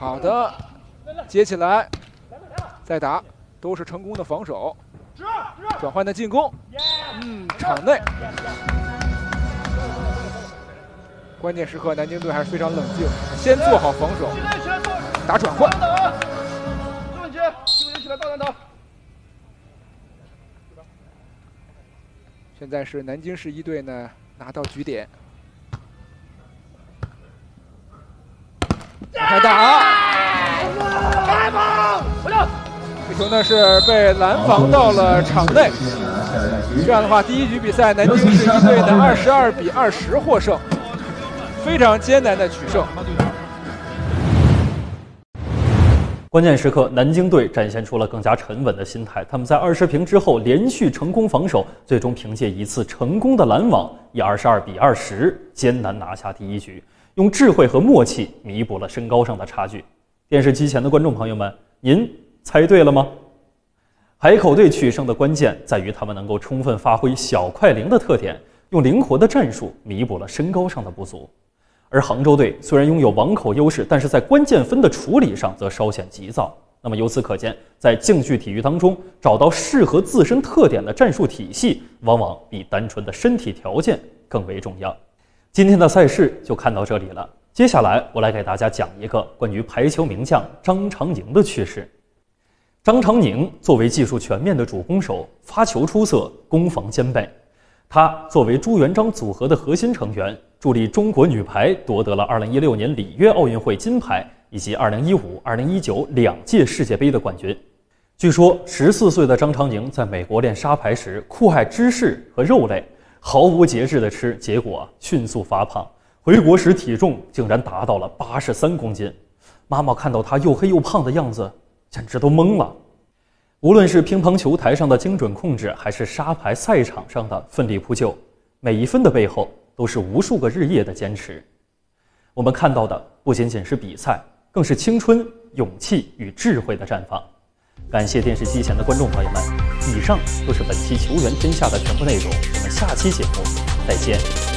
好的，接起来，再打，都是成功的防守。转换的进攻，场内。关键时刻，南京队还是非常冷静，先做好防守，打转换。现在是南京市一队呢拿到局点，开打，这球呢是被拦防到了场内。这样的话，第一局比赛南京市一队呢22比20获胜，非常艰难的取胜。 关键时刻，南京队展现出了更加沉稳的心态。他们在20平之后连续成功防守，最终凭借一次成功的拦网，以22比20艰难拿下第一局，用智慧和默契弥补了身高上的差距。电视机前的观众朋友们，您猜对了吗？海口队取胜的关键在于他们能够充分发挥小快灵的特点，用灵活的战术弥补了身高上的不足。而杭州队虽然拥有网口优势，但是在关键分的处理上则稍显急躁。那么由此可见，在竞技体育当中，找到适合自身特点的战术体系，往往比单纯的身体条件更为重要。今天的赛事就看到这里了，接下来我来给大家讲一个关于排球名将张常宁的趣事。张常宁作为技术全面的主攻手，发球出色，攻防兼备。他作为朱元璋组合的核心成员，助力中国女排夺得了2016年里约奥运会金牌以及2015、2019两届世界杯的冠军。据说14岁的张常宁在美国练沙排时酷爱芝士和肉类，毫无节制地吃，结果迅速发胖，回国时体重竟然达到了83公斤。妈妈看到他又黑又胖的样子，简直都懵了。无论是乒乓球台上的精准控制，还是沙排赛场上的奋力扑救，每一分的背后都是无数个日夜的坚持。我们看到的不仅仅是比赛，更是青春、勇气与智慧的绽放。感谢电视机前的观众朋友们，以上就是本期球员天下的全部内容，我们下期节目再见。